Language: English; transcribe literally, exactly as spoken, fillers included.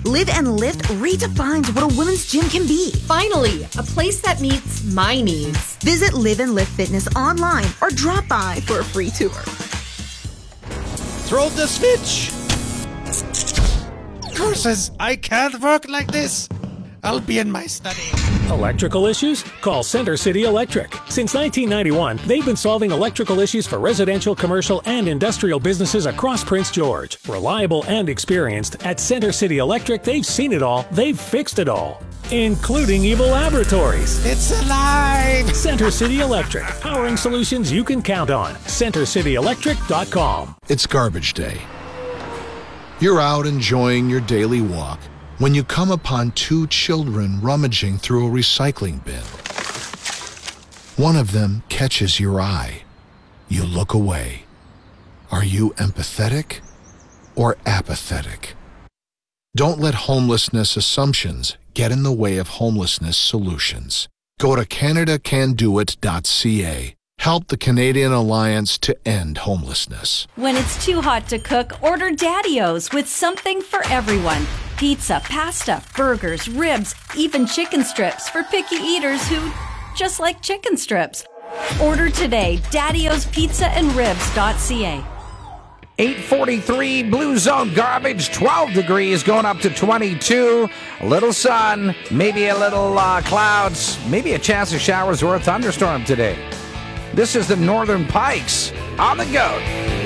Live and Lift redefines what a women's gym can be. Finally, a place that meets my needs. Visit Live and Lift Fitness online or drop by for a free tour. Throw the switch! Curses, I can't work like this. I'll be in my study. Electrical issues? Call Center City Electric. Since nineteen ninety-one, they've been solving electrical issues for residential, commercial, and industrial businesses across Prince George. Reliable and experienced, at Center City Electric, they've seen it all, they've fixed it all, including evil laboratories. It's alive! Center City Electric, powering solutions you can count on. center city electric dot com. It's garbage day. You're out enjoying your daily walk when you come upon two children rummaging through a recycling bin. One of them catches your eye. You look away. Are you empathetic or apathetic? Don't let homelessness assumptions get in the way of homelessness solutions. Go to canada can do it dot c a. Help the Canadian Alliance to end homelessness. When it's too hot to cook, order Daddy-O's with something for everyone. Pizza, pasta, burgers, ribs, even chicken strips for picky eaters who just like chicken strips. Order today, daddy os pizza and ribs dot c a. eight forty-three, Blue Zone garbage, twelve degrees, going up to twenty-two. A little sun, maybe a little uh, clouds, maybe a chance of showers or a thunderstorm today. This is the Northern Pikes on the go.